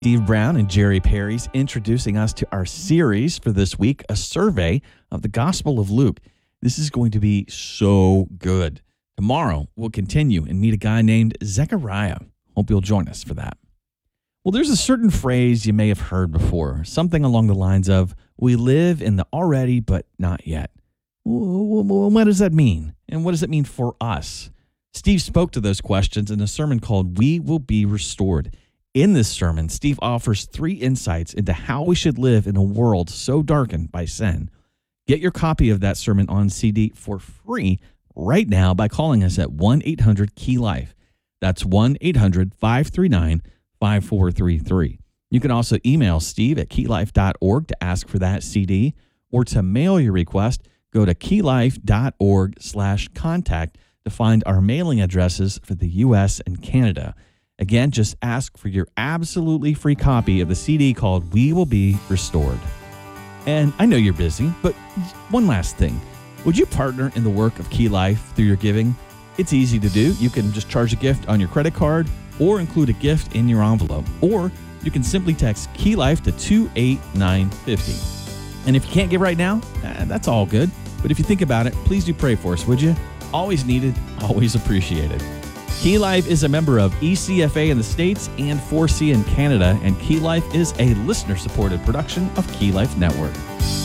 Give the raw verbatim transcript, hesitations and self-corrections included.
Steve Brown and Jerry Perry's introducing us to our series for this week, a survey of the Gospel of Luke. This is going to be so good. Tomorrow, we'll continue and meet a guy named Zechariah. Hope you'll join us for that. Well, there's a certain phrase you may have heard before, something along the lines of, we live in the already but not yet. What does that mean? And what does it mean for us? Steve spoke to those questions in a sermon called We Will Be Restored. In this sermon, Steve offers three insights into how we should live in a world so darkened by sin. Get your copy of that sermon on C D for free right now by calling us at one eight hundred key life. That's one eight hundred five three nine five four three three. You can also email Steve at key life dot org to ask for that C D, or to mail your request, go to key life dot org slash contact to find our mailing addresses for the U S and Canada. Again, just ask for your absolutely free copy of the C D called We Will Be Restored. And I know you're busy, but one last thing. Would you partner in the work of Key Life through your giving? It's easy to do. You can just charge a gift on your credit card or include a gift in your envelope. Or you can simply text Key Life to two eight nine five zero. And if you can't give right now, eh, that's all good. But if you think about it, please do pray for us, would you? Always needed, always appreciated. Key Life is a member of E C F A in the States and four C in Canada, and Key Life is a listener-supported production of Key Life Network.